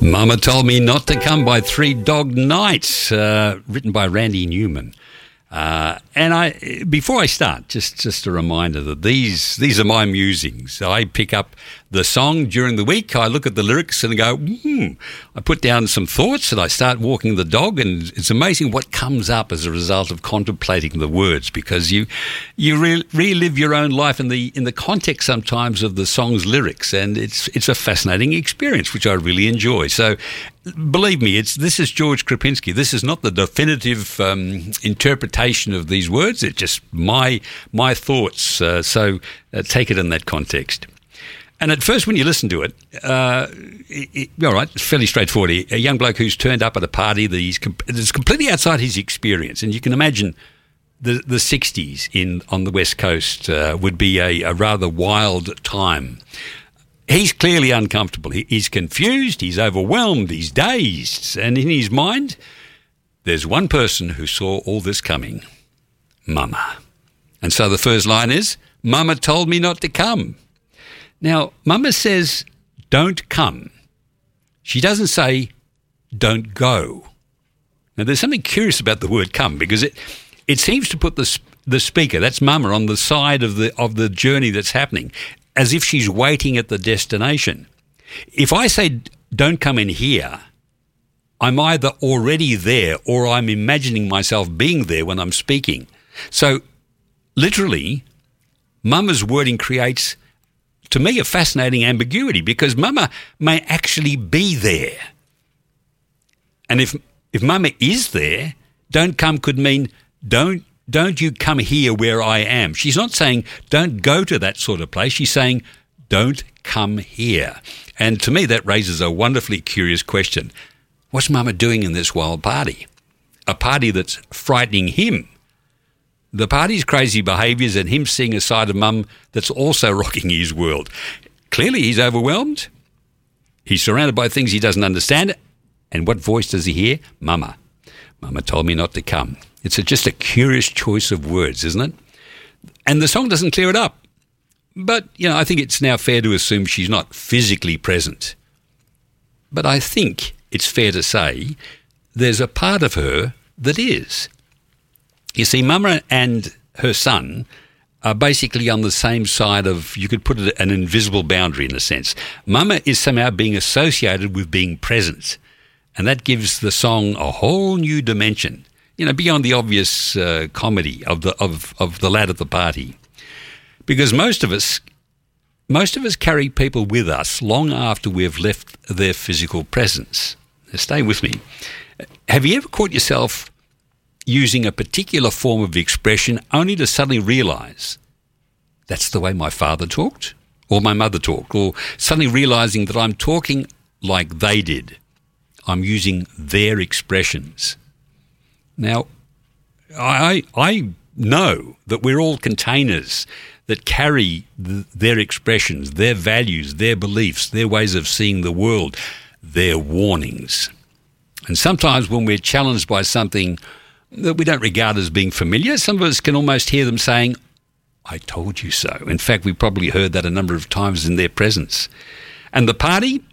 Mama Told Me Not to Come by Three Dog Night, written by Randy Newman. Before I start, just a reminder that these are my musings. I pick up the song during the week. I look at the lyrics and go, I put down some thoughts and I start walking the dog, and it's amazing what comes up as a result of contemplating the words, because you relive your own life in the context sometimes of the song's lyrics, and it's a fascinating experience which I really enjoy. So believe me, this is George Krapinski. This is not the definitive interpretation of these words. It's just my thoughts. So take it in that context. And at first, when you listen to it, all right, it's fairly straightforward. A young bloke who's turned up at a party that is completely outside his experience, and you can imagine the 60s on the West Coast would be a rather wild time. He's clearly uncomfortable. He's confused, he's overwhelmed, he's dazed. And in his mind, there's one person who saw all this coming, Mama. And so the first line is, Mama told me not to come. Now, Mama says, don't come. She doesn't say, don't go. Now, there's something curious about the word come, because it seems to put the speaker, that's Mama, on the side of the journey that's happening, as if she's waiting at the destination. If I say, don't come in here, I'm either already there or I'm imagining myself being there when I'm speaking. So, literally, Mama's wording creates, to me, a fascinating ambiguity, because Mama may actually be there. And if Mama is there, don't come could mean don't you come here where I am. She's not saying don't go to that sort of place. She's saying don't come here. And to me, that raises a wonderfully curious question. What's Mama doing in this wild party? A party that's frightening him. The party's crazy behaviours and him seeing a side of Mum that's also rocking his world. Clearly he's overwhelmed. He's surrounded by things he doesn't understand. And what voice does he hear? Mama. Mama told me not to come. It's just a curious choice of words, isn't it? And the song doesn't clear it up. But, I think it's now fair to assume she's not physically present. But I think it's fair to say there's a part of her that is. You see, Mama and her son are basically on the same side of, you could put it, an invisible boundary in a sense. Mama is somehow being associated with being present, and that gives the song a whole new dimension, beyond the obvious comedy of the lad at the party. Because most of us carry people with us long after we've left their physical presence. Now, stay with me. Have you ever caught yourself using a particular form of expression only to suddenly realise that's the way my father talked or my mother talked, or suddenly realising that I'm talking like they did? I'm using their expressions. Now, I know that we're all containers that carry their expressions, their values, their beliefs, their ways of seeing the world, their warnings. And sometimes when we're challenged by something that we don't regard as being familiar, some of us can almost hear them saying, I told you so. In fact, we probably heard that a number of times in their presence. And the party,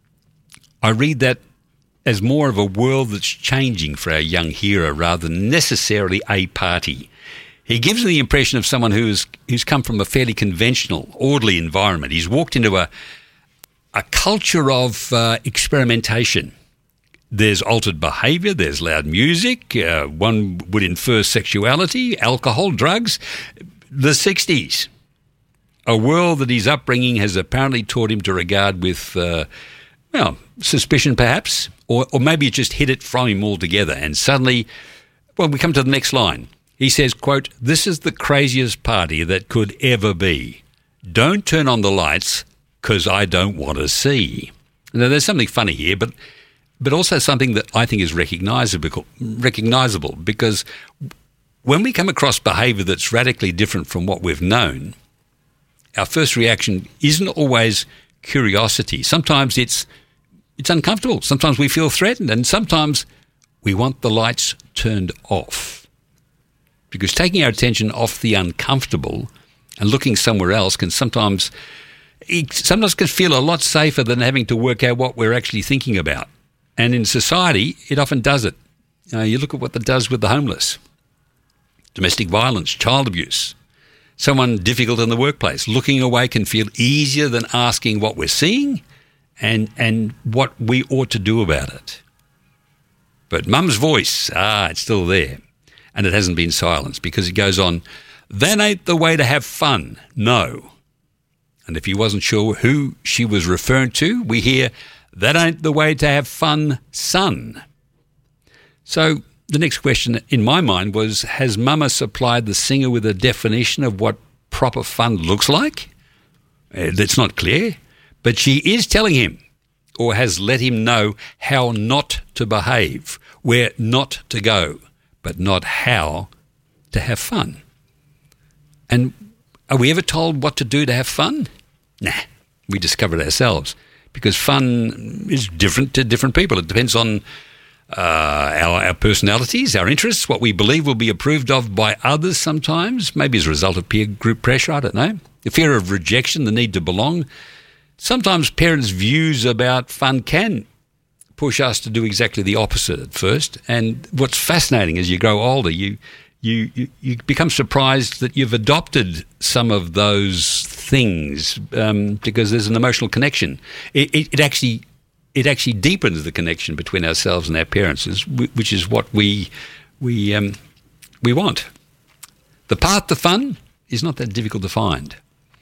I read that as more of a world that's changing for our young hero rather than necessarily a party. He gives me the impression of someone who's come from a fairly conventional, orderly environment. He's walked into a culture of experimentation. There's altered behaviour, there's loud music, one would infer sexuality, alcohol, drugs. The 60s, a world that his upbringing has apparently taught him to regard with, suspicion perhaps, or maybe it just hid it from him altogether. And suddenly, we come to the next line. He says, quote, this is the craziest party that could ever be. Don't turn on the lights because I don't want to see. Now, there's something funny here, but also something that I think is recognisable, because when we come across behaviour that's radically different from what we've known, our first reaction isn't always curiosity. Sometimes it's uncomfortable. Sometimes we feel threatened, and sometimes we want the lights turned off. Because taking our attention off the uncomfortable and looking somewhere else can sometimes it sometimes can feel a lot safer than having to work out what we're actually thinking about. And in society, it often does it. You look at what it does with the homeless, domestic violence, child abuse, someone difficult in the workplace. Looking away can feel easier than asking what we're seeing and what we ought to do about it. But Mum's voice, it's still there. And it hasn't been silenced because it goes on, that ain't the way to have fun, no. And if you wasn't sure who she was referring to, we hear, that ain't the way to have fun, son. So the next question in my mind was, has Mama supplied the singer with a definition of what proper fun looks like? That's not clear, but she is telling him, or has let him know how not to behave, where not to go, but not how to have fun. And are we ever told what to do to have fun? Nah, we discover it ourselves, because fun is different to different people. It depends on our personalities, our interests, what we believe will be approved of by others sometimes, maybe as a result of peer group pressure, I don't know. The fear of rejection, the need to belong. Sometimes parents' views about fun can push us to do exactly the opposite at first. And what's fascinating as you grow older, you become surprised that you've adopted some of those things because there's an emotional connection. It actually deepens the connection between ourselves and our parents, which is what we want. The path to fun is not that difficult to find.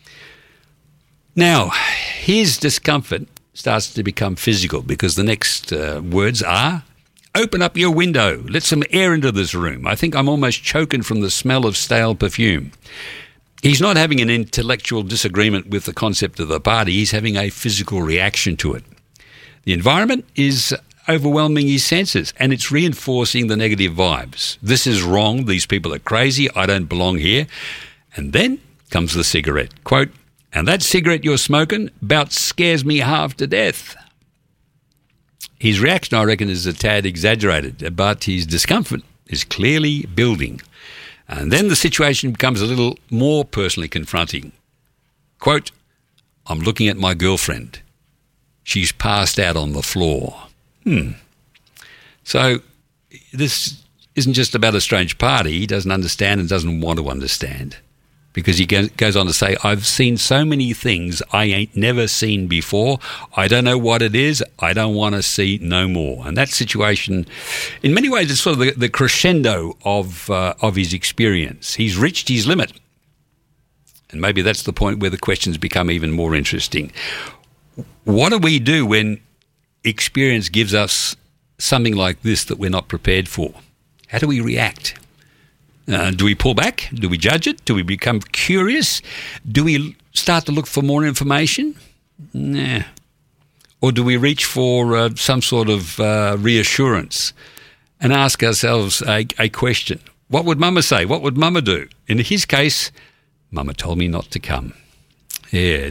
Now, his discomfort starts to become physical because the next words are, open up your window, let some air into this room. I think I'm almost choking from the smell of stale perfume. He's not having an intellectual disagreement with the concept of the party, he's having a physical reaction to it. The environment is overwhelming his senses and it's reinforcing the negative vibes. This is wrong, these people are crazy, I don't belong here. And then comes the cigarette. Quote, and that cigarette you're smoking about scares me half to death. His reaction, I reckon, is a tad exaggerated, but his discomfort is clearly building. And then the situation becomes a little more personally confronting. Quote, I'm looking at my girlfriend. She's passed out on the floor. So this isn't just about a strange party. He doesn't understand and doesn't want to understand. Because he goes on to say, I've seen so many things I ain't never seen before. I don't know what it is. I don't want to see no more. And that situation, in many ways, is sort of the crescendo of his experience. He's reached his limit. And maybe that's the point where the questions become even more interesting. What do we do when experience gives us something like this that we're not prepared for? How do we react? Do we pull back? Do we judge it? Do we become curious? Do we start to look for more information? Nah. Or do we reach for some sort of reassurance and ask ourselves a question? What would Mama say? What would Mama do? In his case, Mama told me not to come. Yeah,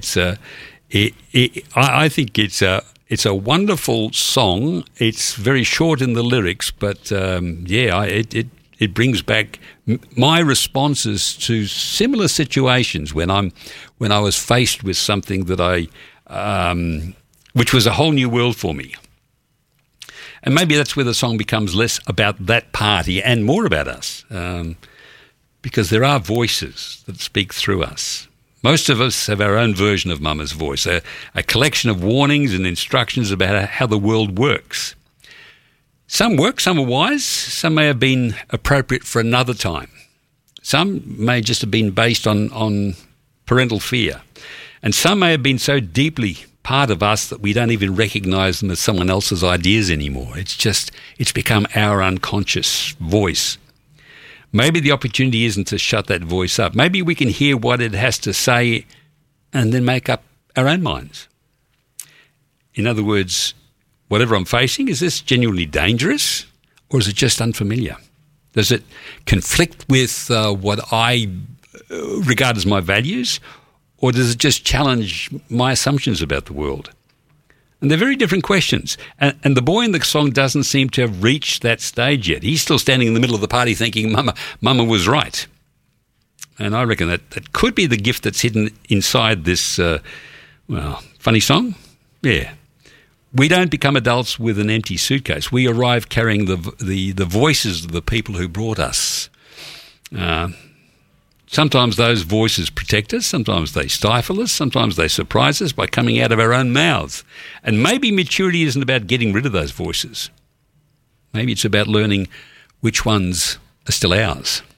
I think it's a wonderful song. It's very short in the lyrics, but it brings back my responses to similar situations when I was faced with something that which was a whole new world for me. And maybe that's where the song becomes less about that party and more about us, because there are voices that speak through us. Most of us have our own version of Mama's voice, a collection of warnings and instructions about how the world works. Some work, some are wise, some may have been appropriate for another time. Some may just have been based on parental fear. And some may have been so deeply part of us that we don't even recognise them as someone else's ideas anymore. It's become our unconscious voice. Maybe the opportunity isn't to shut that voice up. Maybe we can hear what it has to say and then make up our own minds. In other words, whatever I'm facing, is this genuinely dangerous or is it just unfamiliar? Does it conflict with what I regard as my values, or does it just challenge my assumptions about the world? And they're very different questions. And the boy in the song doesn't seem to have reached that stage yet. He's still standing in the middle of the party thinking, Mama was right. And I reckon that could be the gift that's hidden inside this Well, funny song? Yeah. We don't become adults with an empty suitcase. We arrive carrying the voices of the people who brought us. Sometimes those voices protect us, sometimes they stifle us, sometimes they surprise us by coming out of our own mouths. And maybe maturity isn't about getting rid of those voices. Maybe it's about learning which ones are still ours.